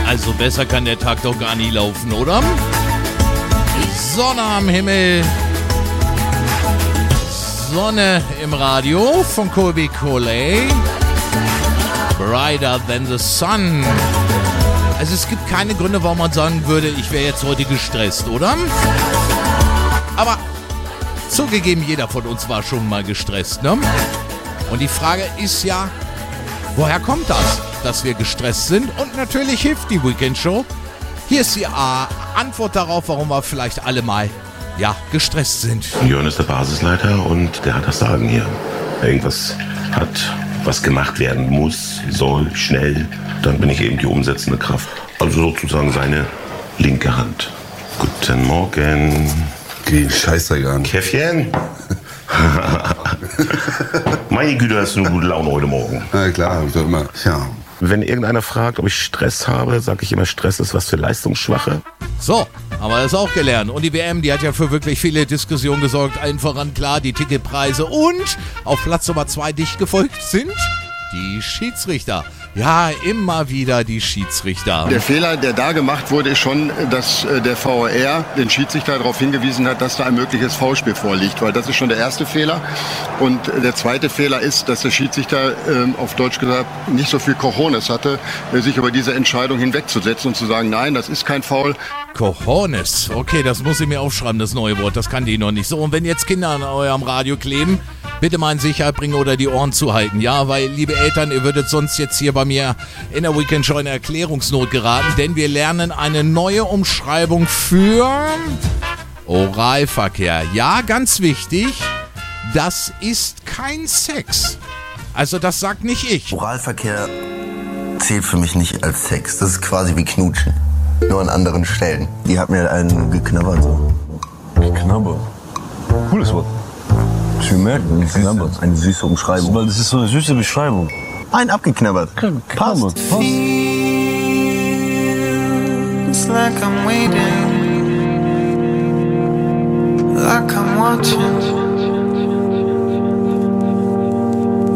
Also besser kann der Tag doch gar nie laufen, oder? Sonne am Himmel. Sonne im Radio von Colby Coley. Brighter than the sun. Also es gibt keine Gründe, warum man sagen würde, ich wäre jetzt heute gestresst, oder? Aber zugegeben, jeder von uns war schon mal gestresst, ne? Und die Frage ist ja, woher kommt das, dass wir gestresst sind? Und natürlich hilft die Weekend Show. Hier ist die Antwort darauf, warum wir vielleicht alle mal, gestresst sind. Jörn ist der Basisleiter und der hat das Sagen hier. Irgendwas hat, was gemacht werden muss, soll, schnell, dann bin ich eben die umsetzende Kraft. Also sozusagen seine linke Hand. Guten Morgen. Geh Scheißdreck an. Käffchen? Meine Güte, hast du eine gute Laune heute Morgen. Na klar, hab ich doch immer. Ja. Wenn irgendeiner fragt, ob ich Stress habe, sage ich immer, Stress ist was für Leistungsschwache. So, haben wir das auch gelernt. Und die WM, die hat ja für wirklich viele Diskussionen gesorgt. Allen voran klar, die Ticketpreise. Und auf Platz Nummer 2 dicht gefolgt sind die Schiedsrichter. Ja, immer wieder die Schiedsrichter. Der Fehler, der da gemacht wurde, ist schon, dass der VAR den Schiedsrichter darauf hingewiesen hat, dass da ein mögliches Foulspiel vorliegt. Weil das ist schon der erste Fehler. Und der zweite Fehler ist, dass der Schiedsrichter, auf Deutsch gesagt, nicht so viel Cojones hatte, sich über diese Entscheidung hinwegzusetzen und zu sagen, nein, das ist kein Foul. Cojones. Okay, das muss ich mir aufschreiben, das neue Wort. Das kann die noch nicht. So, und wenn jetzt Kinder an eurem Radio kleben, bitte mal in Sicherheit bringen oder die Ohren zuhalten. Ja, weil, liebe Eltern, ihr würdet sonst jetzt hier bei mir in der Weekend Show in Erklärungsnot geraten, denn wir lernen eine neue Umschreibung für Oralverkehr. Ja, ganz wichtig, das ist kein Sex. Also das sagt nicht ich. Oralverkehr zählt für mich nicht als Sex. Das ist quasi wie Knutschen. Nur an anderen Stellen. Die hat mir einen geknabbert so. Geknabbert? Cooles Wort. Ich merke, geknabbert. Eine süße Umschreibung. Weil das ist so eine süße Beschreibung. Ein abgeknabbert. Passt. Like I'm waiting, like I'm watching.